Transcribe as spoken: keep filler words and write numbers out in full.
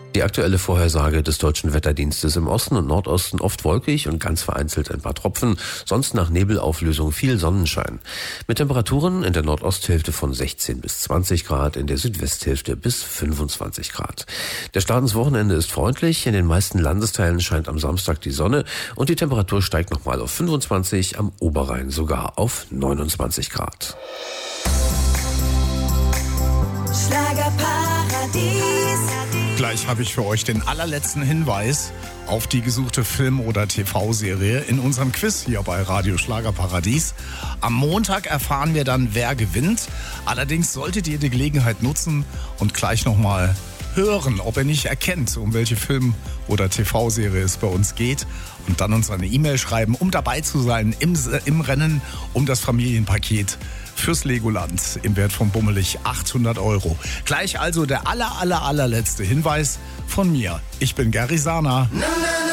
Die aktuelle Vorhersage des Deutschen Wetterdienstes: im Osten und Nordosten oft wolkig und ganz vereinzelt ein paar Tropfen, sonst nach Nebelauflösung viel Sonnenschein. Mit Temperaturen in der Nordosthälfte von sechzehn bis zwanzig Grad, in der Südwesthälfte bis fünfundzwanzig Grad. Der Start ins Wochenende ist freundlich, in den meisten Landesteilen scheint am Samstag die Sonne und die Temperatur steigt nochmal auf fünfundzwanzig, am Oberrhein sogar auf neunundzwanzig Grad. Schlagerparadies. Gleich habe ich für euch den allerletzten Hinweis auf die gesuchte Film- oder T V-Serie in unserem Quiz hier bei Radio Schlagerparadies. Am Montag erfahren wir dann, wer gewinnt. Allerdings solltet ihr die Gelegenheit nutzen und gleich nochmal hören, ob ihr nicht erkennt, um welche Film- oder T V-Serie es bei uns geht. Und dann uns eine E-Mail schreiben, um dabei zu sein im, im Rennen um das Familienpaket fürs Legoland im Wert von bummelig achthundert Euro. Gleich also der aller, aller, allerletzte Hinweis von mir. Ich bin Gary Sana. Na, na.